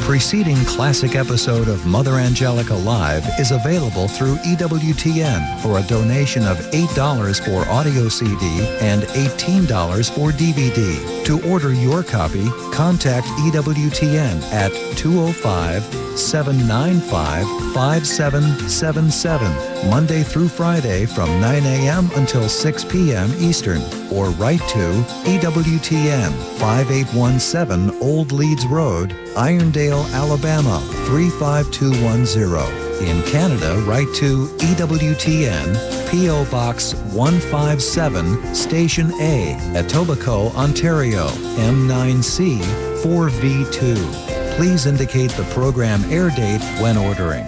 preceding classic episode of Mother Angelica Live is available through EWTN for a donation of $8 for audio CD and $18 for DVD. To order your copy, contact EWTN at 205-795-5777, Monday through Friday from 9 a.m. until 6 p.m. Eastern, or write to EWTN, 5817 Old Leeds Road, Irondale, Alabama, 35210. In Canada, write to EWTN, P.O. Box 157, Station A, Etobicoke, Ontario, M9C 4V2. Please indicate the program air date when ordering.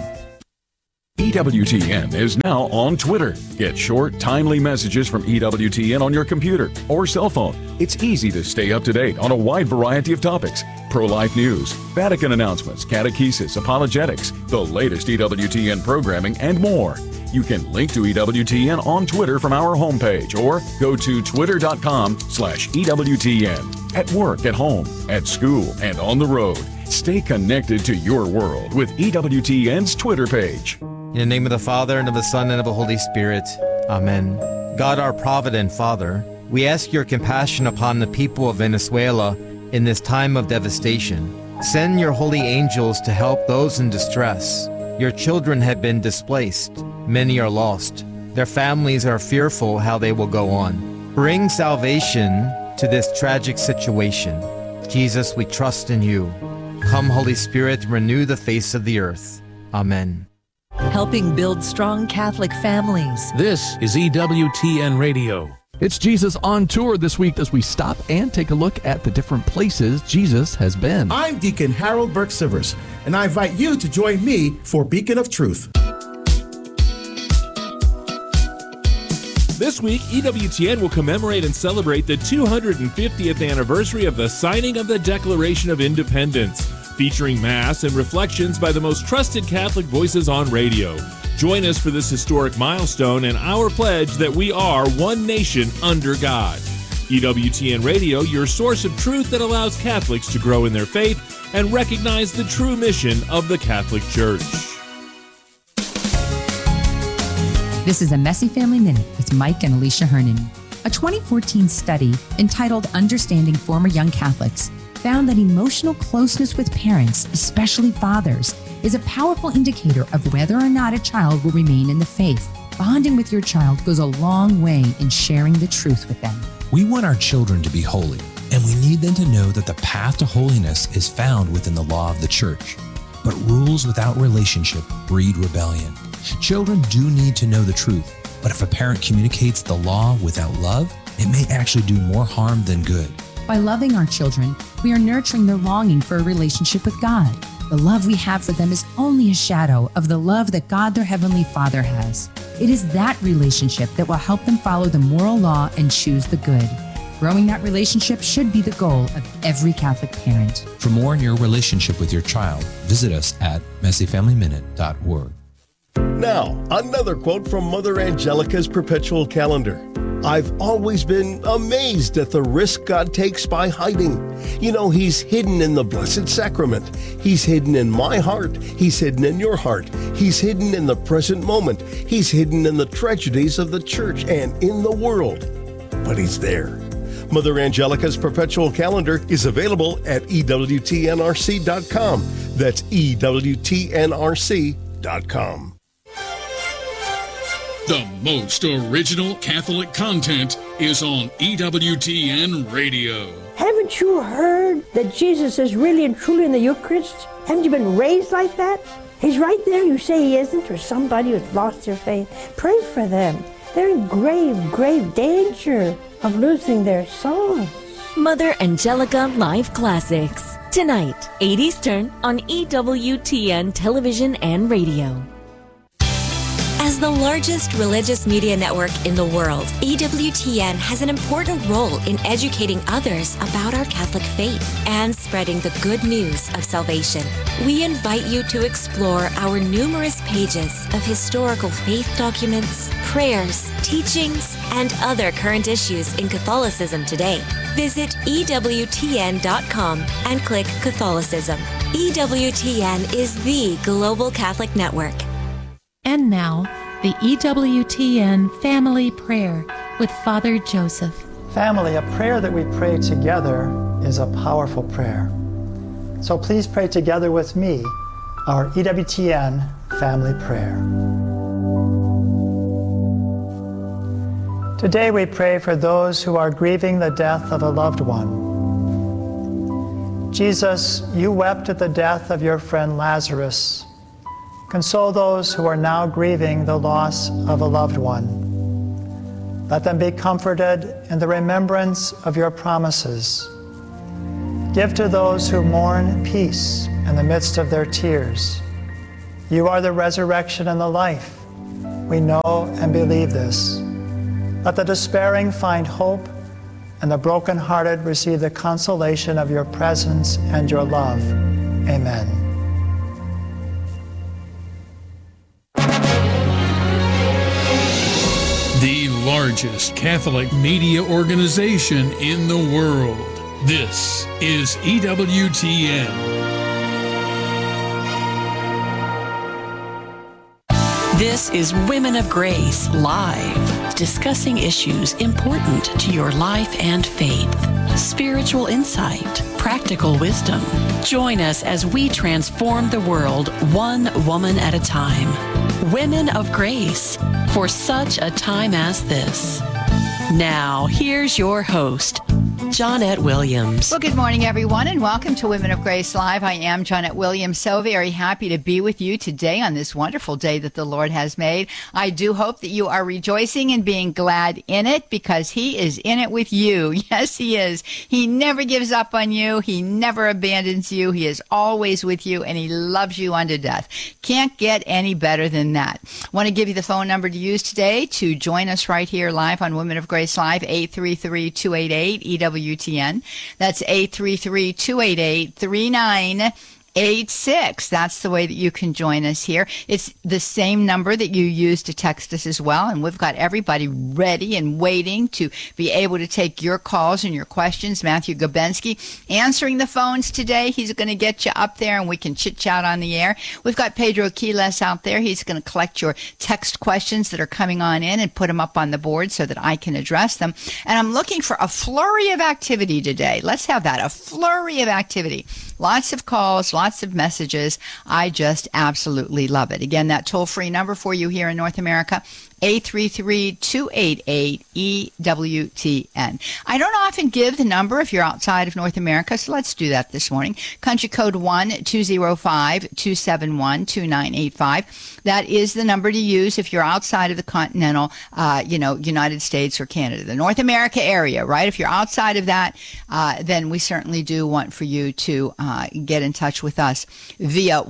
EWTN is now on Twitter. Get short, timely messages from EWTN on your computer or cell phone. It's easy to stay up to date on a wide variety of topics. Pro-life news, Vatican announcements, catechesis, apologetics, the latest EWTN programming, and more. You can link to EWTN on Twitter from our homepage or go to twitter.com/EWTN. At work, at home, at school, and on the road. Stay connected to your world with EWTN's Twitter page. In the name of the Father, and of the Son, and of the Holy Spirit. Amen. God, our provident Father, we ask your compassion upon the people of Venezuela in this time of devastation. Send your holy angels to help those in distress. Your children have been displaced. Many are lost. Their families are fearful how they will go on. Bring salvation to this tragic situation. Jesus, we trust in you. Come, Holy Spirit, renew the face of the earth. Amen. Helping build strong Catholic families. This is EWTN Radio. It's Jesus on Tour this week as we stop and take a look at the different places Jesus has been. I'm Deacon Harold Burke-Sivers, and I invite you to join me for Beacon of Truth. This week, EWTN will commemorate and celebrate the 250th anniversary of the signing of the Declaration of Independence, featuring Mass and reflections by the most trusted Catholic voices on radio. Join us for this historic milestone and our pledge that we are one nation under God. EWTN Radio, your source of truth that allows Catholics to grow in their faith and recognize the true mission of the Catholic Church. This is a Messy Family Minute with Mike and Alicia Hernan. A 2014 study entitled Understanding Former Young Catholics found that emotional closeness with parents, especially fathers, is a powerful indicator of whether or not a child will remain in the faith. Bonding with your child goes a long way in sharing the truth with them. We want our children to be holy, and we need them to know that the path to holiness is found within the law of the Church. But rules without relationship breed rebellion. Children do need to know the truth, but if a parent communicates the law without love, it may actually do more harm than good. By loving our children, we are nurturing their longing for a relationship with God. The love we have for them is only a shadow of the love that God, their Heavenly Father, has. It is that relationship that will help them follow the moral law and choose the good. Growing that relationship should be the goal of every Catholic parent. For more on your relationship with your child, visit us at messyfamilyminute.org. Now, another quote from Mother Angelica's perpetual calendar. I've always been amazed at the risk God takes by hiding. You know, He's hidden in the Blessed Sacrament. He's hidden in my heart. He's hidden in your heart. He's hidden in the present moment. He's hidden in the tragedies of the Church and in the world. But He's there. Mother Angelica's perpetual calendar is available at EWTNRC.com. That's EWTNRC.com. The most original Catholic content is on EWTN Radio. Haven't you heard that Jesus is really and truly in the Eucharist? Haven't you been raised like that? He's right there. You say He isn't, or somebody who's lost their faith. Pray for them. They're in grave, grave danger of losing their souls. Mother Angelica Live Classics. Tonight, 8 Eastern on EWTN Television and Radio. As the largest religious media network in the world, EWTN has an important role in educating others about our Catholic faith and spreading the good news of salvation. We invite you to explore our numerous pages of historical faith documents, prayers, teachings, and other current issues in Catholicism today. Visit EWTN.com and click Catholicism. EWTN is the global Catholic network. And now, the EWTN Family Prayer with Father Joseph. Family, a prayer that we pray together is a powerful prayer. So please pray together with me our EWTN Family Prayer. Today we pray for those who are grieving the death of a loved one. Jesus, you wept at the death of your friend Lazarus. Console those who are now grieving the loss of a loved one. Let them be comforted in the remembrance of your promises. Give to those who mourn peace in the midst of their tears. You are the resurrection and the life. We know and believe this. Let the despairing find hope, and the brokenhearted receive the consolation of your presence and your love. Amen. The largest Catholic media organization in the world. This is EWTN. This is Women of Grace Live, discussing issues important to your life and faith. Spiritual insight, practical wisdom. Join us as we transform the world one woman at a time. Women of Grace, for such a time as this. Now, here's your host, Johnnette Williams. Well, good morning, everyone, and welcome to Women of Grace Live. I am Johnnette Williams, so very happy to be with you today on this wonderful day that the Lord has made. I do hope that you are rejoicing and being glad in it, because He is in it with you. Yes, He is. He never gives up on you. He never abandons you. He is always with you, and He loves you unto death. Can't get any better than that. I want to give you the phone number to use today to join us right here live on Women of Grace Live, 833-288-EWTN. That's 833-288-3986. That's the way that you can join us here. It's the same number that you use to text us as well, and we've got everybody ready and waiting to be able to take your calls and your questions. Matthew Gabensky answering the phones today. He's going to get you up there and we can chit-chat on the air. We've got Pedro Quiles out there. He's going to collect your text questions that are coming on in and put them up on the board so that I can address them. And I'm looking for a flurry of activity today. Let's have that, a flurry of activity. Lots of calls, lots of messages. I just absolutely love it. Again, that toll-free number for you here in North America, 833-288-EWTN. I don't often give the number if you're outside of North America, so let's do that this morning. Country code 1-205-271-2985. That is the number to use if you're outside of the continental, United States or Canada. The North America area, right? If you're outside of that, then we certainly do want for you to get in touch with us via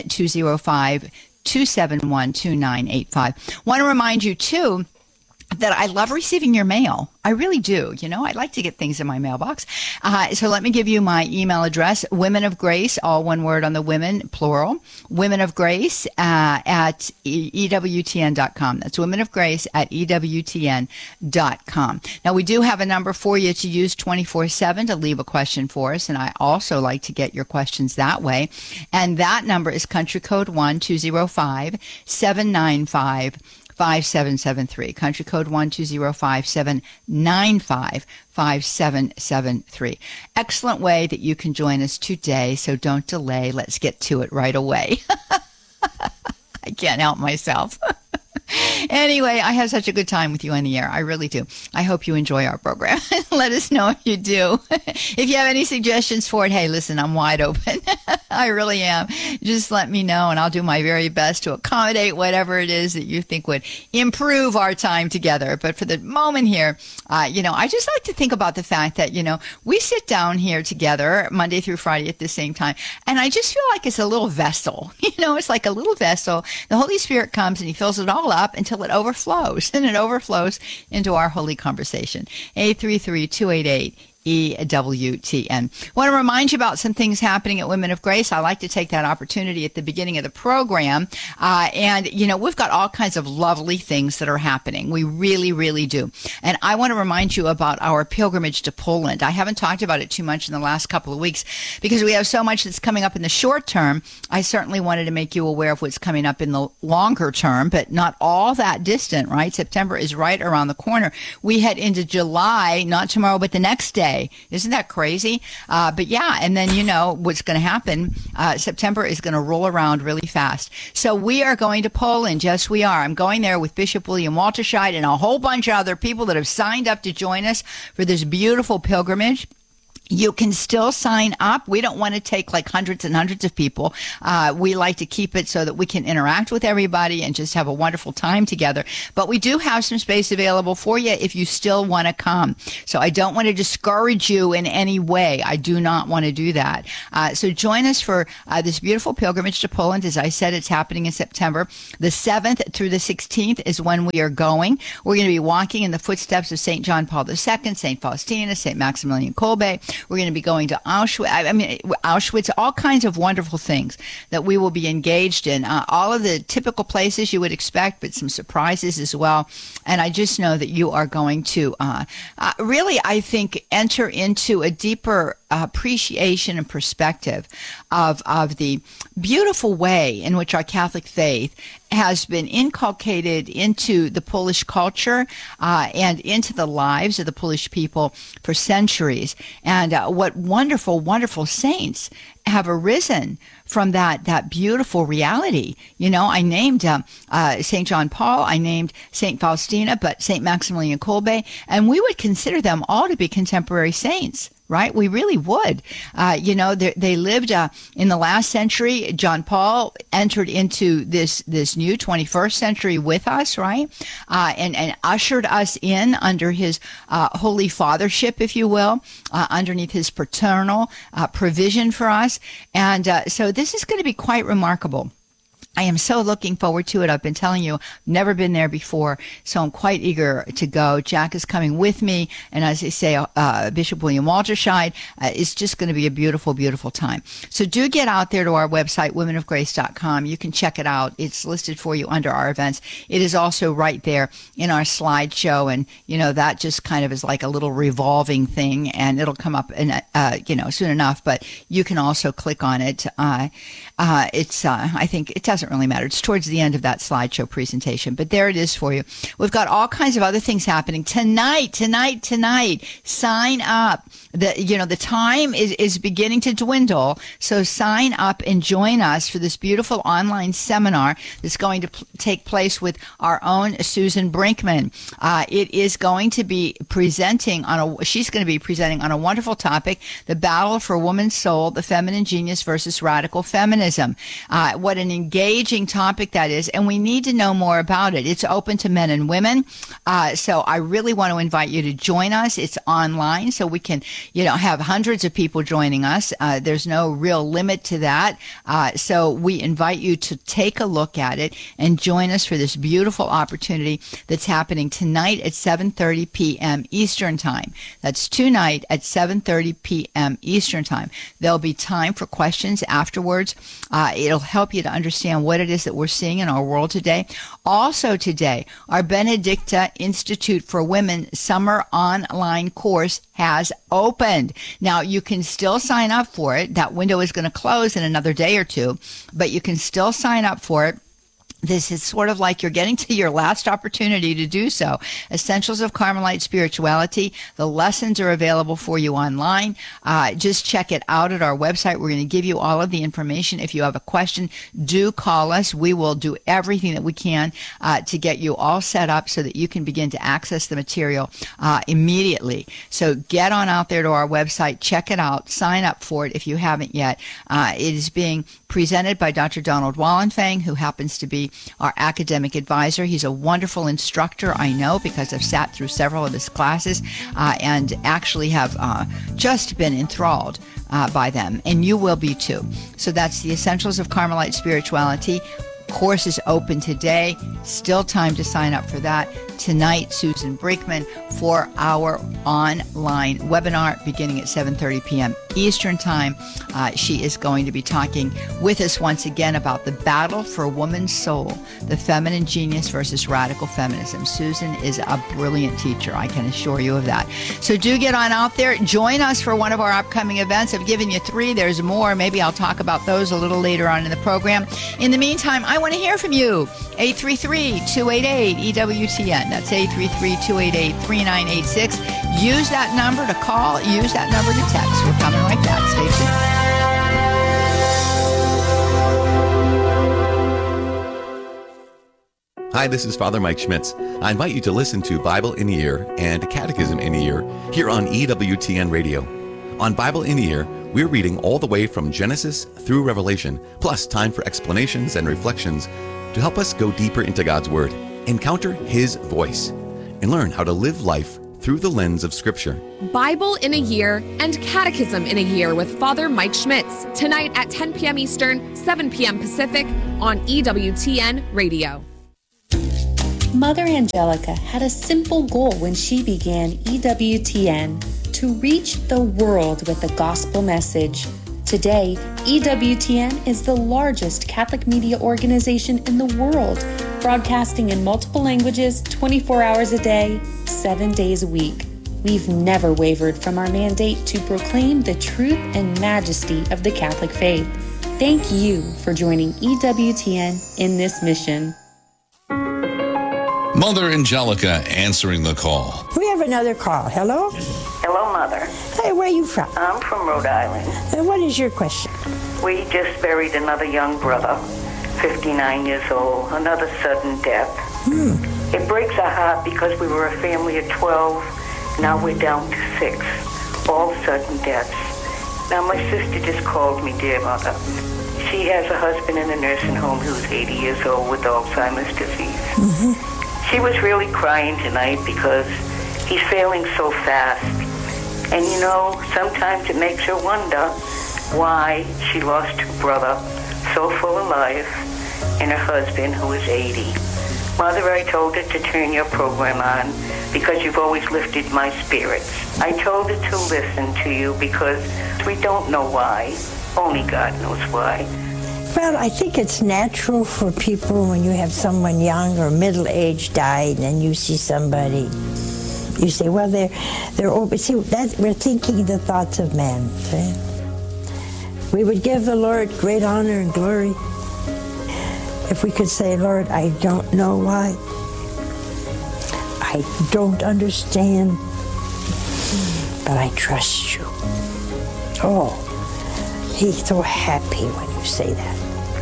1-205-271-2985. Want to remind you, too, that I love receiving your mail. I really do. I like to get things in my mailbox. So let me give you my email address, Women of Grace, all one word on the women, plural, Women of Grace at EWTN.com. That's Women of Grace at EWTN.com. Now, we do have a number for you to use 24/7 to leave a question for us, and I also like to get your questions that way. And that number is country code 1-205-795-5773. Country code 1-205-795-5773. Excellent way that you can join us today, so don't delay. Let's get to it right away. I can't help myself. Anyway, I have such a good time with you on the air. I really do. I hope you enjoy our program. Let us know if you do. If you have any suggestions for it, hey, listen, I'm wide open. I really am. Just let me know, and I'll do my very best to accommodate whatever it is that you think would improve our time together. But for the moment here, I just like to think about the fact that, we sit down here together Monday through Friday at the same time, and I just feel like it's a little vessel. It's like a little vessel. The Holy Spirit comes and he fills it all up until it overflows, and it overflows into our holy conversation. 833-288 EWTN. I want to remind you about some things happening at Women of Grace. I like to take that opportunity at the beginning of the program. We've got all kinds of lovely things that are happening. We really, really do. And I want to remind you about our pilgrimage to Poland. I haven't talked about it too much in the last couple of weeks because we have so much that's coming up in the short term. I certainly wanted to make you aware of what's coming up in the longer term, but not all that distant, right? September is right around the corner. We head into July, not tomorrow, but the next day. Isn't that crazy? But yeah, and then what's going to happen. September is going to roll around really fast. So we are going to Poland. Yes, we are. I'm going there with Bishop William Walterscheid and a whole bunch of other people that have signed up to join us for this beautiful pilgrimage. You can still sign up. We don't want to take like hundreds and hundreds of people. We like to keep it so that we can interact with everybody and just have a wonderful time together. But we do have some space available for you if you still want to come. So I don't want to discourage you in any way. I do not want to do that. So join us for this beautiful pilgrimage to Poland. As I said, it's happening in September. The 7th through the 16th is when we are going. We're going to be walking in the footsteps of St. John Paul II, St. Faustina, St. Maximilian Kolbe. We're going to be going to Auschwitz, all kinds of wonderful things that we will be engaged in. All of the typical places you would expect, but some surprises as well. And I just know that you are going to really, I think, enter into a deeper appreciation and perspective of the beautiful way in which our Catholic faith has been inculcated into the Polish culture and into the lives of the Polish people for centuries. And what wonderful, wonderful saints have arisen from that beautiful reality. I named St. John Paul, I named St. Faustina, but St. Maximilian Kolbe, and we would consider them all to be contemporary saints. Right? We really would. They lived in the last century. John Paul entered into this new 21st century with us, right? And ushered us in under his holy fathership, if you will, underneath his paternal provision for us. And so this is going to be quite remarkable. I am so looking forward to it. I've been telling you, never been there before, so I'm quite eager to go. Jack is coming with me, and as I say, Bishop William Walterscheid. It's just going to be a beautiful, beautiful time. So do get out there to our website, womenofgrace.com. You can check it out. It's listed for you under our events. It is also right there in our slideshow, and that just kind of is like a little revolving thing, and it'll come up in soon enough. But you can also click on it. I think it doesn't really matter. It's towards the end of that slideshow presentation, but there it is for you. We've got all kinds of other things happening tonight. Sign up. The time is beginning to dwindle, so sign up and join us for this beautiful online seminar that's going to take place with our own Susan Brinkman. It is going to be she's going to be presenting on a wonderful topic, the battle for woman's soul, the feminine genius versus radical feminism. What an engaging topic that is, and we need to know more about it. It's open to men and women, so I really want to invite you to join us. It's online, so we can have hundreds of people joining us. There's no real limit to that. So we invite you to take a look at it and join us for this beautiful opportunity that's happening tonight at 7:30 p.m. Eastern Time. That's tonight at 7:30 p.m. Eastern Time. There'll be time for questions afterwards. It'll help you to understand what it is that we're seeing in our world today. Also today, our Benedicta Institute for Women summer online course has opened. Now, you can still sign up for it. That window is going to close in another day or two, but you can still sign up for it. This is sort of like you're getting to your last opportunity to do so. Essentials of Carmelite Spirituality. The lessons are available for you online. Just check it out at our website. We're going to give you all of the information. If you have a question, do call us. We will do everything that we can to get you all set up so that you can begin to access the material immediately. So get on out there to our website, check it out, sign up for it if you haven't yet. It is being presented by Dr. Donald Wallenfang, who happens to be our academic advisor. He's a wonderful instructor, I know, because I've sat through several of his classes and actually have just been enthralled by them, and you will be too. So that's the Essentials of Carmelite Spirituality. Course is open today. Still time to sign up for that. Tonight, Susan Brinkman for our online webinar beginning at 7:30 p.m. Eastern Time. She is going to be talking with us once again about the battle for woman's soul, the feminine genius versus radical feminism. Susan is a brilliant teacher, I can assure you of that. So do get on out there. Join us for one of our upcoming events. I've given you 3. There's more. Maybe I'll talk about those a little later on in the program. In the meantime, I want to hear from you. 833-288-EWTN. That's 833-288-3986. Use that number to call. Use that number to text. We're coming right back. Stay tuned. Hi, this is Father Mike Schmitz. I invite you to listen to Bible in a Year and Catechism in a Year here on EWTN Radio. On Bible in a Year, we're reading all the way from Genesis through Revelation, plus time for explanations and reflections to help us go deeper into God's Word, encounter His voice, and learn how to live life through the lens of Scripture. Bible in a Year and Catechism in a Year with Father Mike Schmitz, tonight at 10 p.m. Eastern, 7 p.m. Pacific on EWTN Radio. Mother Angelica had a simple goal when she began EWTN: to reach the world with the gospel message. Today, EWTN is the largest Catholic media organization in the world, broadcasting in multiple languages 24 hours a day, 7 days a week. We've never wavered from our mandate to proclaim the truth and majesty of the Catholic faith. Thank you for joining EWTN in this mission. Mother Angelica answering the call. We have another call. Hello? Hello, Mother. Hey, where are you from? I'm from Rhode Island. And what is your question? We just buried another young brother, 59 years old, another sudden death. It breaks our heart because we were a family of 12. Now we're down to 6. All sudden deaths. Now my sister just called me, dear Mother. She has a husband in a nursing home who's 80 years old with Alzheimer's disease. She was really crying tonight because he's failing so fast. And you know, sometimes it makes her wonder why she lost her brother so full of life and her husband who is 80. Mother, I told her to turn your program on because you've always lifted my spirits. I told her to listen to you because we don't know why. Only God knows why. Well, I think it's natural for people when you have someone young or middle-aged died and you see somebody, you say, well, they're over. See, we're thinking the thoughts of man. See? We would give the Lord great honor and glory if we could say, Lord, I don't know why. I don't understand, but I trust you. Oh, He's so happy when you say that.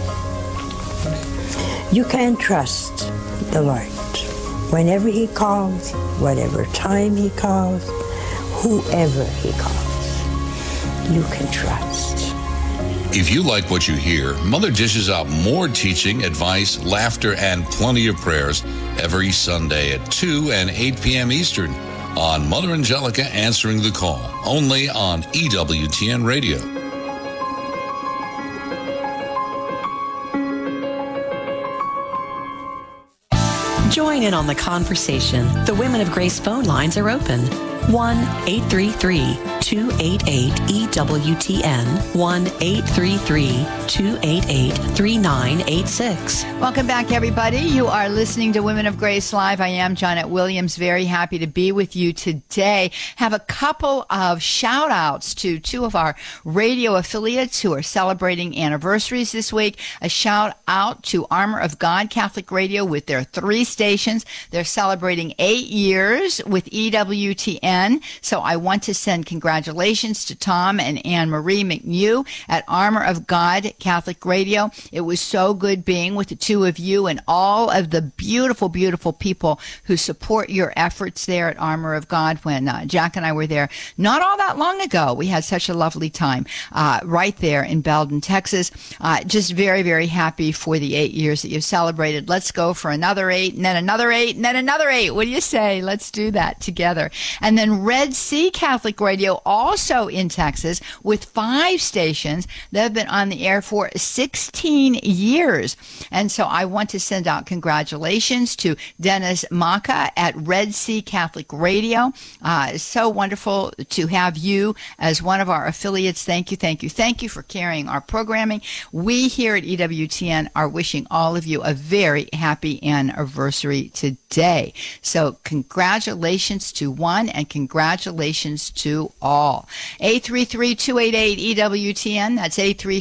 You can trust the Lord. Whenever He calls, whatever time He calls, whoever He calls, you can trust. If you like what you hear, Mother dishes out more teaching, advice, laughter, and plenty of prayers every Sunday at 2 and 8 p.m. Eastern on Mother Angelica Answering the Call, only on EWTN Radio. Join in on the conversation. The Women of Grace phone lines are open. 1-833 1-833-288-EWTN, 1-833-288-3986. Welcome back, everybody. You are listening to Women of Grace Live. I am Janet Williams. Very happy to be with you today. Have a couple of shout outs to two of our radio affiliates who are celebrating anniversaries this week. A shout out to Armor of God Catholic Radio with their 3 stations. They're celebrating 8 years with EWTN. So I want to send congratulations to Tom and Anne Marie McNew at Armor of God Catholic Radio. It was so good being with the two of you and all of the beautiful, beautiful people who support your efforts there at Armor of God. When Jack and I were there not all that long ago, we had such a lovely time right there in Belden, Texas. Just very, very happy for the 8 years that you've celebrated. Let's go for another 8 and then another 8 and then another 8. What do you say? Let's do that together. And then Red Sea Catholic Radio, also in Texas, with 5 stations that have been on the air for 16 years. And so I want to send out congratulations to Dennis Maka at Red Sea Catholic Radio. It's so wonderful to have you as one of our affiliates. Thank you, thank you, thank you for carrying our programming. We here at EWTN are wishing all of you a very happy anniversary today. So congratulations to one and congratulations to all. 833-288-EWTN. That's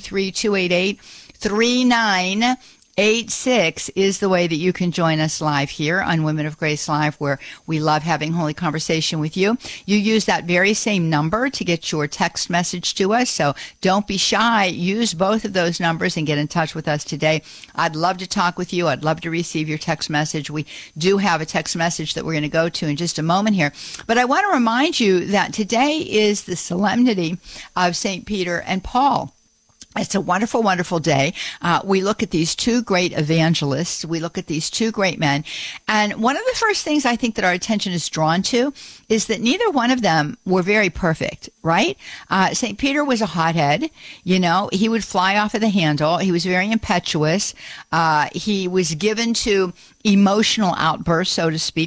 833-288-3986 is the way that you can join us live here on Women of Grace Live, where we love having holy conversation with you. You use that very same number to get your text message to us, so don't be shy. Use both of those numbers and get in touch with us today. I'd love to talk with you. I'd love to receive your text message. We do have a text message that we're going to go to in just a moment here. But I want to remind you that today is the solemnity of St. Peter and Paul. It's a wonderful, wonderful day. We look at these 2 great evangelists. We look at these 2 great men. And one of the first things I think that our attention is drawn to is that neither one of them were very perfect, right? St. Peter was a hothead. You know, he would fly off of the handle. He was very impetuous. He was given to emotional outbursts, so to speak,